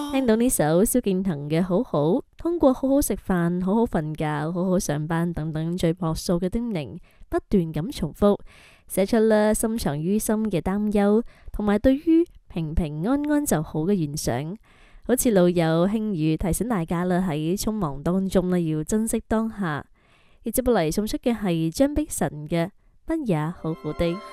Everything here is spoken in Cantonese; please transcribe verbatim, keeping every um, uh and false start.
聽到呢首蕭敬騰嘅好好，通過好好食飯、好好瞓覺、好好上班等等最樸素嘅叮嚀，不斷咁重複，寫出啦深藏於心嘅擔憂，同埋對於平平安安就好嘅願想。好似老友輕語提醒大家啦，喺匆忙當中呢要珍惜當下。而接落嚟送出嘅係張碧晨嘅《不也好好的》。